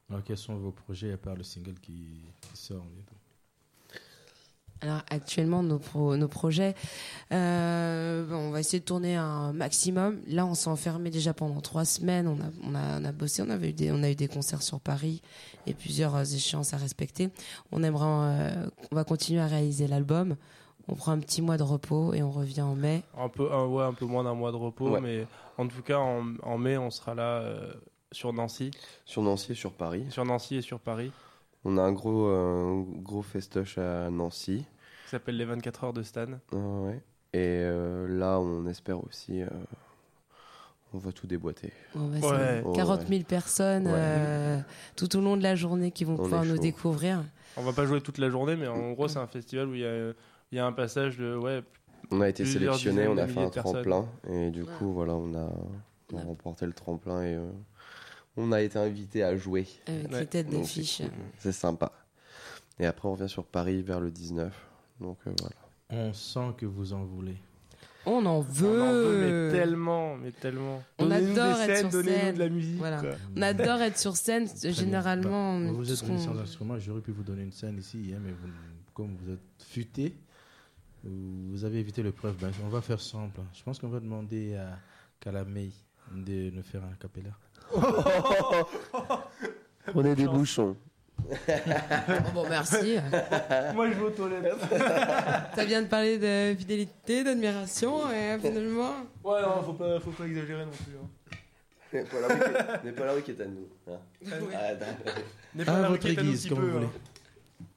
Alors, quels sont vos projets à part le single qui sort bientôt? Alors actuellement nos projets, on va essayer de tourner un maximum. Là on s'est enfermé déjà pendant 3 semaines. On a bossé, on a eu des concerts sur Paris et plusieurs échéances à respecter. On va continuer à réaliser l'album. On prend un petit mois de repos et on revient en mai. Un peu moins d'un mois de repos, mais en tout cas en mai on sera là sur Nancy. Sur Nancy et sur Paris. Sur Nancy et sur Paris. On a un gros festoche à Nancy. Qui s'appelle les 24 heures de Stan. Ouais. Et là, on espère aussi... on va tout déboîter. 40 000 personnes tout au long de la journée qui vont pouvoir nous découvrir. On va pas jouer toute la journée, mais en gros, c'est un festival où il y a un passage de... on a été sélectionnés, on a fait un tremplin. Et du coup, voilà, on a remporté le tremplin et... on a été invité à jouer. Avec les têtes d'affiche. C'est sympa. Et après, on revient sur Paris vers le 19. Donc voilà. On sent que vous en voulez. On en veut. Mais tellement. On adore être sur scène. Donnez-nous de la musique. Voilà. On adore être sur scène. Généralement. Vous êtes venu sans instrument. J'aurais pu vous donner une scène ici, mais comme vous êtes futé, vous avez évité l'épreuve. On va faire simple. Je pense qu'on va demander à Calamay de nous faire un cappella. Prenez des bouchons. Bon, merci. Moi, je vais aux toilettes. Ça vient de parler de fidélité, d'admiration, et finalement. Ouais, non, faut pas exagérer non plus. N'est pas la week-end à nous. N'est pas la votre week-end à nous église, si comme peu, vous voulez.